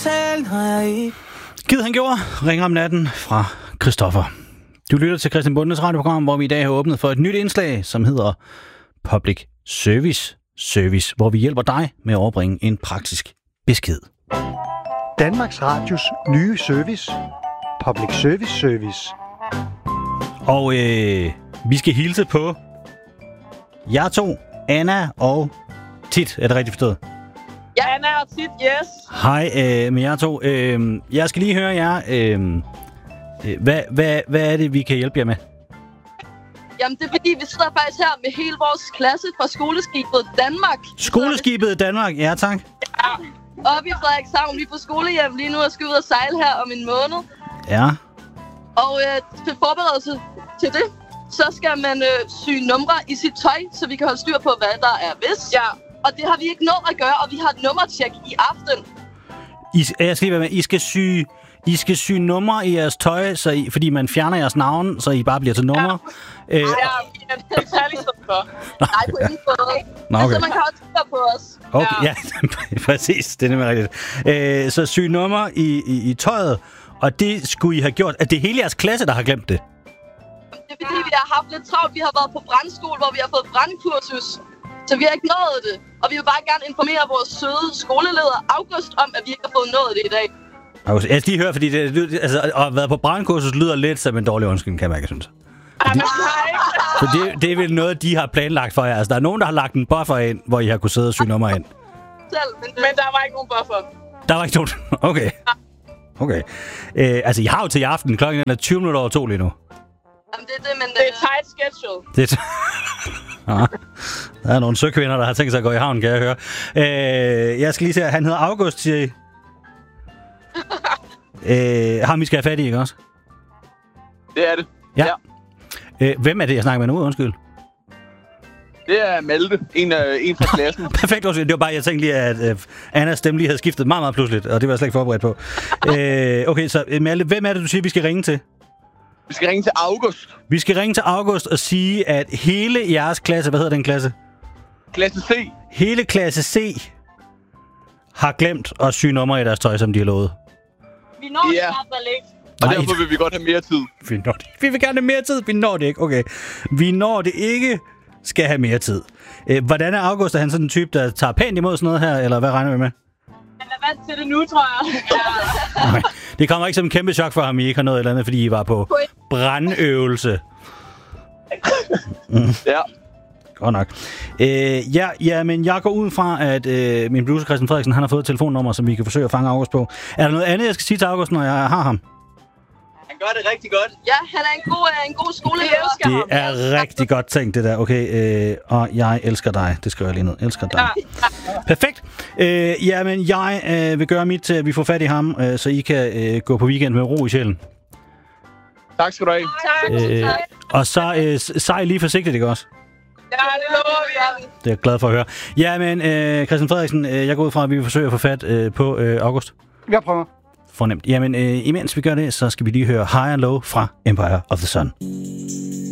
tale, når jeg ikke... Gid han gjorde. Ringer om natten fra Christoffer. Du lytter til Christian Bundes radioprogram, hvor vi i dag har åbnet for et nyt indslag, som hedder Public Service, hvor vi hjælper dig med at overbringe en praktisk besked. Danmarks Radios nye service. Public Service. Og vi skal hilse på jer to, Anna og Tit. Er det rigtigt forstået? Ja, Anna og Tit, yes. Hej med jer to. Jeg skal lige høre jer. Hvad er det, vi kan hjælpe jer med? Jamen, det er fordi, vi sidder faktisk her med hele vores klasse fra skoleskibet Danmark. Skoleskibet Danmark, ja tak. Ja, oppe i Frederikshavn. Vi er på skolehjem lige nu og skal ud og sejle her om en måned. Ja. Og til forberedelse til det, så skal man sy numre i sit tøj, så vi kan holde styr på, hvad der er hvis. Ja. Og det har vi ikke nået at gøre, og vi har et nummertjek i aften. Jeg skal lige være med. I skal sy numre i jeres tøj, fordi man fjerner jeres navn, så I bare bliver til numre. Ja, vi er en særlig sådan for. Nej, på ingen måde. Nå, okay. Altså, man kan også styr på os. Okay, ja, præcis. Det er nemlig rigtigt. Så sy numre i tøjet, og det skulle I have gjort. Er det hele jeres klasse, der har glemt det? Det er fordi, vi har haft lidt travlt. Vi har været på brandskole, hvor vi har fået brandkursus. Så vi har ikke nået det. Og vi vil bare gerne informere vores søde skoleleder August om, at vi ikke har fået nået det i dag. Jeg skal lige høre, fordi at have været på brandkursus lyder lidt som en dårlig undskyldning, kan man ikke synes. For det er vel noget, de har planlagt for jer. Altså, der er nogen, der har lagt en buffer ind, hvor I har kunnet sidde og sy nummer ind. Men der var ikke nogen buffer. Der var ikke nogen? Okay. Okay. Altså, I har jo til i aften. Klokken er 20 minutter over 2 lige nu. Jamen, det er det, men... Det er tight schedule. Det er ja. Der er nogle søkvinder, der har tænkt sig at gå i havn, kan jeg høre. Jeg skal lige se, han hedder August, siger I. Ham vi skal have fat i, ikke også? Det er det. Ja. Hvem er det, jeg snakker med nu? Undskyld. Det er Malte, en fra klassen. Perfekt, undskyld. Det var bare, jeg tænkte lige, at Annas stemme lige havde skiftet meget, meget pludseligt, og det var jeg slet ikke forberedt på. Okay, så Malte, hvem er det, du siger, vi skal ringe til? Vi skal ringe til August. Vi skal ringe til August og sige, at hele jeres klasse, hvad hedder den klasse? Klasse C. Hele klasse C har glemt at sy numre i deres tøj, som de har lovet. Vi når det i hvert fald ikke. Og derfor vil vi godt have mere tid. Vi vil gerne have mere tid. Vi når det ikke. Okay. Vi når det ikke. Skal have mere tid. Hvordan er August? Er han sådan en type, der tager pænt imod sådan noget her? Eller hvad regner vi med? Han er vant til det nu, tror jeg. Okay. Det kommer ikke som en kæmpe chok for ham, I ikke har noget eller andet, fordi I var på brandøvelse. Ja. Godt nok. Men jeg går ud fra, at min producer Christian Frederiksen, han har fået et telefonnummer, som vi kan forsøge at fange August på. Er der noget andet, jeg skal sige til August, når jeg har ham? Han gør det rigtig godt. Ja, han er en god skoleleder. Det er rigtig godt tænkt, det der. Okay, og jeg elsker dig. Det skriver jeg lige ned. Elsker dig. Ja. Perfekt. Jamen, jeg vil gøre mit til, at vi får fat i ham, så I kan gå på weekend med ro i sjælen. Tak skal du have. Tak. Og så sej lige forsigtigt, ikke også? Ja, det lover vi. Det er jeg glad for at høre. Jamen, Christian Frederiksen, jeg går ud fra, at vi vil forsøge at få fat på August. Jeg prøver. Fornemt. Jamen, imens vi gør det, så skal vi lige høre High and Low fra Empire of the Sun.